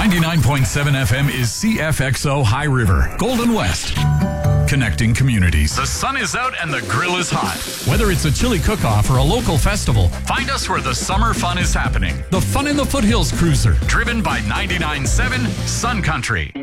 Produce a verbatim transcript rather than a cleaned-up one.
ninety-nine point seven F M is C F X O High River, Golden West. Connecting communities. The sun is out and the grill is hot. Whether it's a chili cook-off or a local festival, find us where the summer fun is happening. The Fun in the Foothills Cruiser, driven by ninety-nine point seven Sun Country.